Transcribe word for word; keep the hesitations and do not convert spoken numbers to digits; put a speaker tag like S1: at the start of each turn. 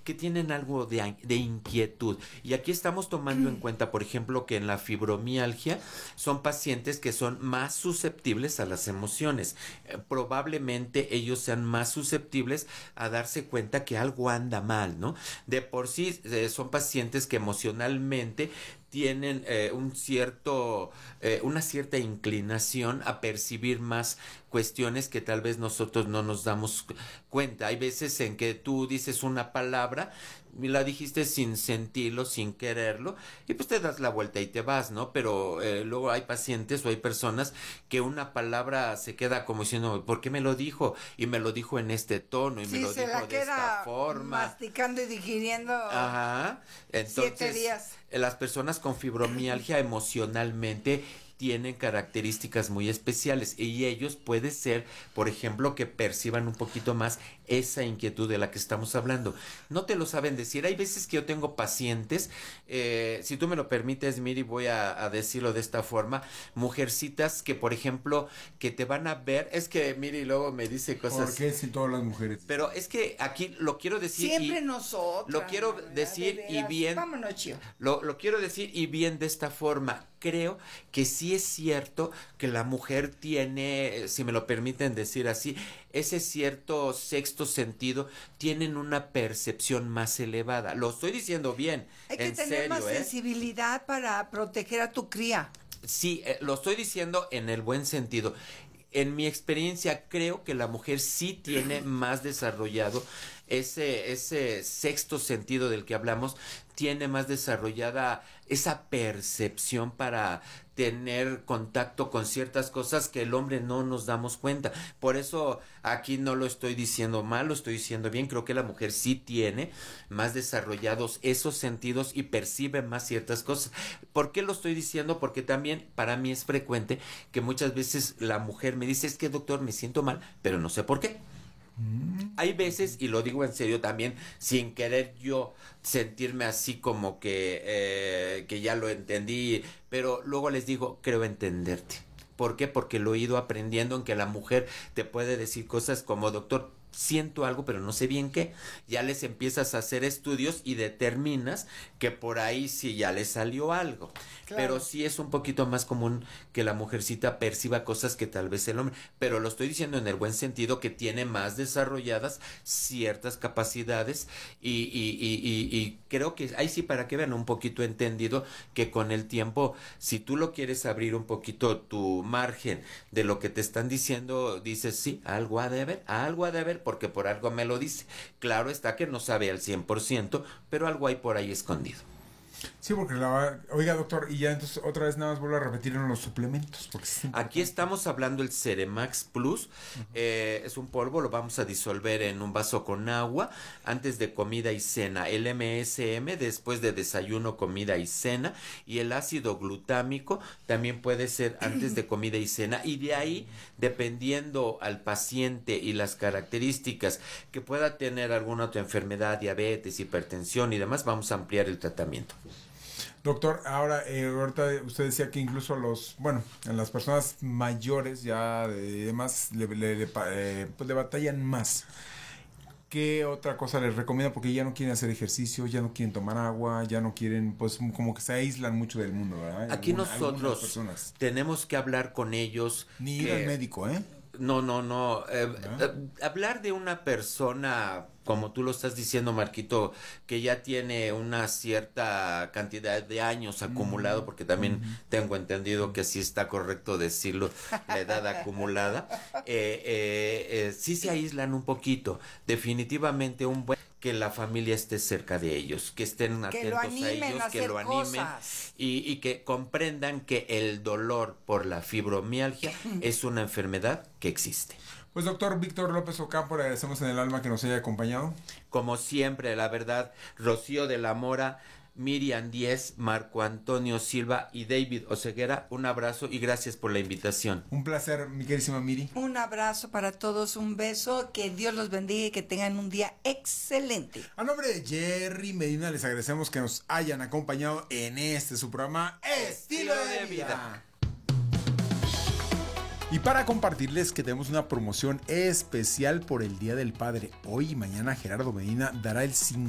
S1: que tienen algo de, de inquietud. Y aquí estamos tomando en cuenta, por ejemplo, que en la fibromialgia son pacientes que son más susceptibles a las emociones. Eh, probablemente ellos sean más susceptibles a darse cuenta que algo anda mal, ¿no? De por sí eh, son pacientes que emocionalmente tienen eh, un cierto, eh, una cierta inclinación a percibir más cuestiones que tal vez nosotros no nos damos cuenta. Hay veces en que tú dices una palabra y la dijiste sin sentirlo, sin quererlo, y pues te das la vuelta y te vas, ¿no? Pero eh, luego hay pacientes o hay personas que una palabra se queda como diciendo, ¿por qué me lo dijo? Y me lo dijo en este tono y
S2: sí,
S1: me lo
S2: se
S1: dijo
S2: la
S1: de esta forma.
S2: masticando y digiriendo.
S1: Ajá. Entonces,
S2: siete días.
S1: Las personas con fibromialgia emocionalmente tienen características muy especiales y ellos puede ser, por ejemplo, que perciban un poquito más esa inquietud de la que estamos hablando. No te lo saben decir. Hay veces que yo tengo pacientes, eh, si tú me lo permites, Miri, voy a, a decirlo de esta forma, mujercitas que, por ejemplo, que te van a ver, es que Miri luego me dice cosas.
S3: ¿Por qué si todas las mujeres?
S1: Pero es que aquí lo quiero decir.
S2: Siempre
S1: y
S2: nosotros.
S1: Lo quiero decir
S2: de
S1: y bien.
S2: Vámonos, Chio.
S1: Lo, lo quiero decir y bien de esta forma. Creo que sí es cierto que la mujer tiene, si me lo permiten decir así, ese cierto sexto sentido, tienen una percepción más elevada. Lo estoy diciendo bien.
S2: Hay que
S1: en
S2: tener
S1: serio,
S2: más
S1: ¿eh?
S2: sensibilidad para proteger a tu cría.
S1: Sí, eh, lo estoy diciendo en el buen sentido. En mi experiencia creo que la mujer sí tiene más desarrollado ese, ese sexto sentido del que hablamos, tiene más desarrollada esa percepción para tener contacto con ciertas cosas que el hombre no nos damos cuenta. Por eso aquí no lo estoy diciendo mal, lo estoy diciendo bien. Creo que la mujer sí tiene más desarrollados esos sentidos y percibe más ciertas cosas. ¿Por qué lo estoy diciendo? Porque también para mí es frecuente que muchas veces la mujer me dice, es que doctor, me siento mal, pero no sé por qué. Hay veces, y lo digo en serio también, sin querer yo sentirme así como que, eh, que ya lo entendí, pero luego les digo, creo entenderte. ¿Por qué? Porque lo he ido aprendiendo en que la mujer te puede decir cosas como, doctor, siento algo, pero no sé bien qué. Ya les empiezas a hacer estudios y determinas que por ahí sí ya le salió algo. Claro. Pero sí es un poquito más común que la mujercita perciba cosas que tal vez el hombre. Pero lo estoy diciendo en el buen sentido, que tiene más desarrolladas ciertas capacidades y, y, y, y, y creo que ahí sí, para que vean un poquito entendido, que con el tiempo, si tú lo quieres abrir un poquito tu margen de lo que te están diciendo, dices, sí, algo ha de haber, algo ha de haber, porque por algo me lo dice. Claro está que no sabe al cien por ciento, pero algo hay por ahí escondido.
S3: Sí, porque la... Oiga, doctor, y ya entonces otra vez nada más vuelvo a repetir en los suplementos. Porque es
S1: Aquí estamos hablando del Ceremax Plus. Uh-huh. eh, es un polvo, lo vamos a disolver en un vaso con agua antes de comida y cena. El M S M después de desayuno, comida y cena. Y el ácido glutámico también puede ser antes de comida y cena. Y de ahí, dependiendo al paciente y las características que pueda tener alguna otra enfermedad, diabetes, hipertensión y demás, vamos a ampliar el tratamiento.
S3: Doctor, ahora, eh, ahorita usted decía que incluso los, bueno, en las personas mayores ya de demás le, le, le, eh, pues le batallan más. ¿Qué otra cosa les recomienda? Porque ya no quieren hacer ejercicio, ya no quieren tomar agua, ya no quieren, pues como que se aislan mucho del mundo, ¿verdad?
S1: Aquí
S3: Alguna,
S1: nosotros tenemos que hablar con ellos.
S3: Ni ir al médico, ¿eh?
S1: No, no, no. Eh, eh, hablar de una persona, como tú lo estás diciendo, Marquito, que ya tiene una cierta cantidad de años acumulado, porque también uh-huh. tengo entendido que sí está correcto decirlo, la edad acumulada, eh, eh, eh, sí se aíslan un poquito. Definitivamente un buen... que la familia esté cerca de ellos, que estén atentos a ellos, que lo animen y, y que comprendan que el dolor por la fibromialgia es una enfermedad que existe.
S3: Pues doctor Víctor López Ocampo, le agradecemos en el alma que nos haya acompañado.
S1: Como siempre, la verdad, Rocío de la Mora, Miriam Díez, Marco Antonio Silva y David Oseguera, un abrazo y gracias por la invitación.
S3: Un placer, mi queridísima Miri.
S2: Un abrazo para todos, un beso, que Dios los bendiga y que tengan un día excelente.
S3: A nombre de Jerry Medina les agradecemos que nos hayan acompañado en este su programa Estilo de Vida. Y para compartirles que tenemos una promoción especial por el Día del Padre. Hoy y mañana Gerardo Medina dará el